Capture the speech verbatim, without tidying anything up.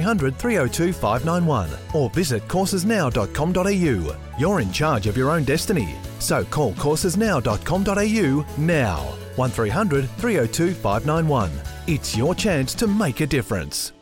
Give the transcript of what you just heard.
hundred, three oh two, five nine one or visit courses now dot com dot a u. You're in charge of your own destiny. So call courses now dot com dot a u now. one three hundred, three oh two, five nine one. It's your chance to make a difference.